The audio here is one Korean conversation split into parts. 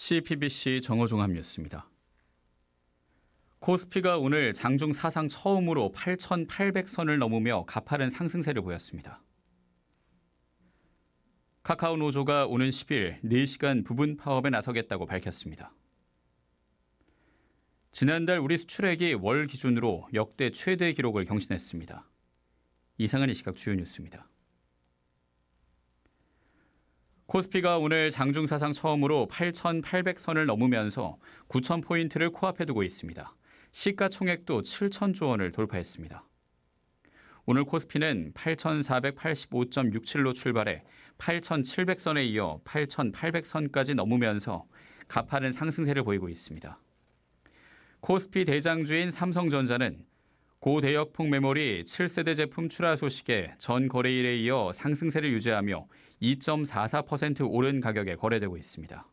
CPBC 정호종합 뉴스입니다. 코스피가 오늘 장중 사상 처음으로 8,800선을 넘으며 가파른 상승세를 보였습니다. 카카오 노조가 오는 10일 4시간 부분 파업에 나서겠다고 밝혔습니다. 지난달 우리 수출액이 월 기준으로 역대 최대 기록을 경신했습니다. 이상은 이 시각 주요 뉴스입니다. 코스피가 오늘 장중 사상 처음으로 8,800선을 넘으면서 9,000포인트를 코앞에 두고 있습니다. 시가총액도 7,000조 원을 돌파했습니다. 오늘 코스피는 8,485.67로 출발해 8,700선에 이어 8,800선까지 넘으면서 가파른 상승세를 보이고 있습니다. 코스피 대장주인 삼성전자는 고대역폭 메모리 7세대 제품 출하 소식에 전 거래일에 이어 상승세를 유지하며 2.44% 오른 가격에 거래되고 있습니다.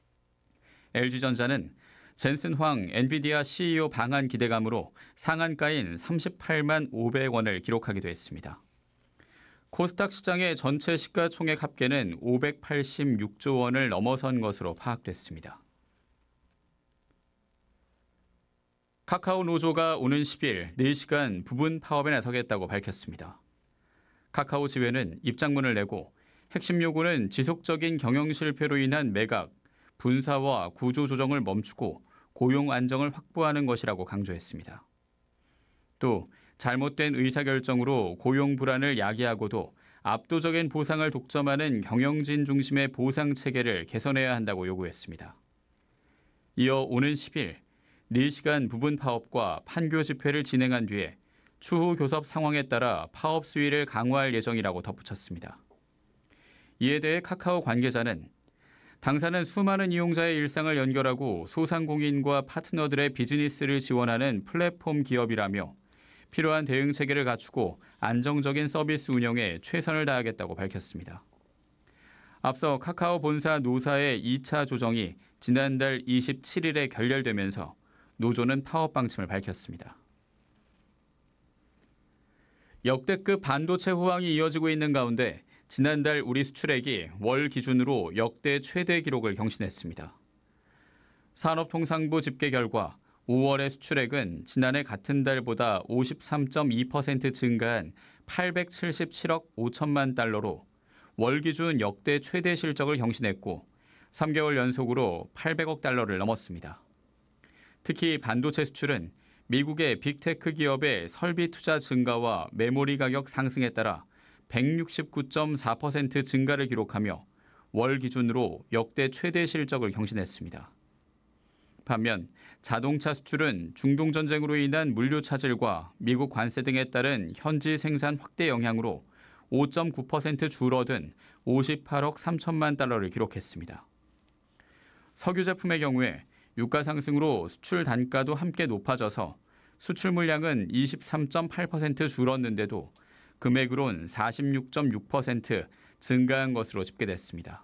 LG전자는 젠슨 황 엔비디아 CEO 방한 기대감으로 상한가인 38만 500원을 기록하기도 했습니다. 코스닥 시장의 전체 시가총액 합계는 586조 원을 넘어선 것으로 파악됐습니다. 카카오 노조가 오는 10일 4시간 부분 파업에 나서겠다고 밝혔습니다. 카카오 지회는 입장문을 내고 핵심 요구는 지속적인 경영 실패로 인한 매각, 분사와 구조 조정을 멈추고 고용 안정을 확보하는 것이라고 강조했습니다. 또 잘못된 의사결정으로 고용 불안을 야기하고도 압도적인 보상을 독점하는 경영진 중심의 보상 체계를 개선해야 한다고 요구했습니다. 이어 오는 10일 4시간 부분 파업과 판교 집회를 진행한 뒤에 추후 교섭 상황에 따라 파업 수위를 강화할 예정이라고 덧붙였습니다. 이에 대해 카카오 관계자는 당사는 수많은 이용자의 일상을 연결하고 소상공인과 파트너들의 비즈니스를 지원하는 플랫폼 기업이라며 필요한 대응 체계를 갖추고 안정적인 서비스 운영에 최선을 다하겠다고 밝혔습니다. 앞서 카카오 본사 노사의 2차 조정이 지난달 27일에 결렬되면서 노조는 파업 방침을 밝혔습니다. 역대급 반도체 호황이 이어지고 있는 가운데 지난달 우리 수출액이 월 기준으로 역대 최대 기록을 경신했습니다. 산업통상부 집계 결과 5월의 수출액은 지난해 같은 달보다 53.2% 증가한 877억 5천만 달러로 월 기준 역대 최대 실적을 경신했고 3개월 연속으로 800억 달러를 넘었습니다. 특히 반도체 수출은 미국의 빅테크 기업의 설비 투자 증가와 메모리 가격 상승에 따라 169.4% 증가를 기록하며 월 기준으로 역대 최대 실적을 경신했습니다. 반면 자동차 수출은 중동 전쟁으로 인한 물류 차질과 미국 관세 등에 따른 현지 생산 확대 영향으로 5.9% 줄어든 58억 3천만 달러를 기록했습니다. 석유 제품의 경우에 유가 상승으로 수출 단가도 함께 높아져서 수출 물량은 23.8% 줄었는데도 금액으론 46.6% 증가한 것으로 집계됐습니다.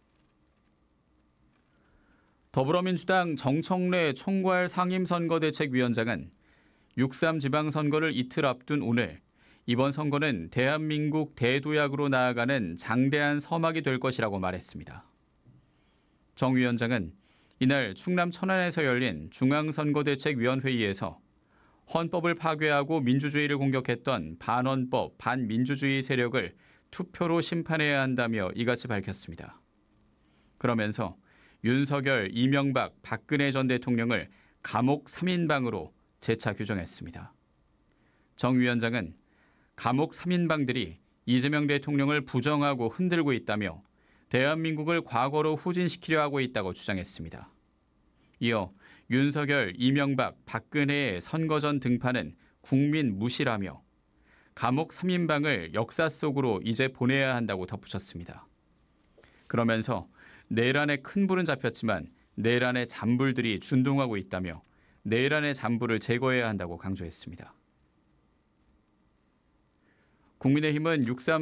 더불어민주당 정청래 총괄 상임선거대책위원장은 6.3 지방선거를 이틀 앞둔 오늘 이번 선거는 대한민국 대도약으로 나아가는 장대한 서막이 될 것이라고 말했습니다. 정 위원장은 이날 충남 천안에서 열린 중앙선거대책위원회의에서 헌법을 파괴하고 민주주의를 공격했던 반헌법, 반민주주의 세력을 투표로 심판해야 한다며 이같이 밝혔습니다. 그러면서 윤석열, 이명박, 박근혜 전 대통령을 감옥 3인방으로 재차 규정했습니다. 정 위원장은 감옥 3인방들이 이재명 대통령을 부정하고 흔들고 있다며 대한민국을 과거로 후진시키려 하고 있다고 주장했습니다. 이어 윤석열, 이명박, 박근혜의 선거 전 등판은 국민 무시라며 감옥 3인방을 역사 속으로 이제 보내야 한다고 덧붙였습니다. 그러면서 내란에 큰 불은 잡혔지만 내란의 잔불들이 준동하고 있다며 내란의 잔불을 제거해야 한다고 강조했습니다. 국민의힘은 6.3